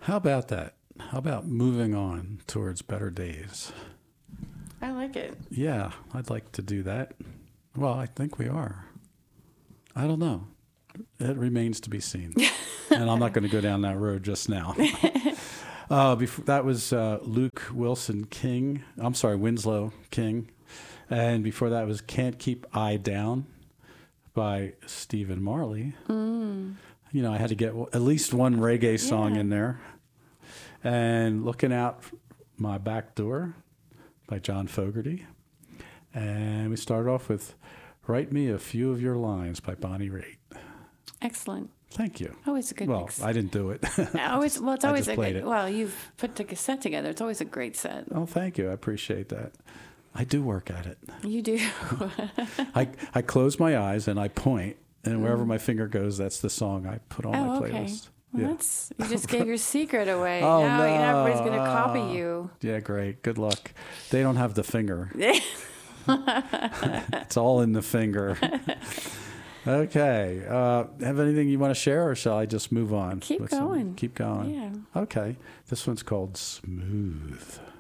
How about that? How about moving on towards better days? I like it. Yeah, I'd like to do that. Well, I think we are. I don't know. It remains to be seen. And I'm not going to go down that road just now. Before, that was Luke Wilson King. I'm sorry, Winslow King. And before that was Can't Keep I Down by Stephen Marley. You know, I had to get at least one reggae song in there. And Looking Out My Back Door by John Fogerty. And we started off with Write Me a Few of Your Lines by Bonnie Raitt. Excellent. Thank you. Always a good mix. Well, I didn't do it. It's always a played good. it. Well, you've put the set together. It's always a great set. Oh, thank you. I appreciate that. I do work at it. You do. I close my eyes and I point, and wherever my finger goes, that's the song I put on my Okay. playlist. Well, you just gave your secret away. Oh, now no. everybody's going to copy you. Yeah, great. Good luck. They don't have the finger. It's all in the finger. Okay. Have anything you want to share, or shall I just move on? Keep going. Keep going. Yeah. Okay. This one's called Smooth.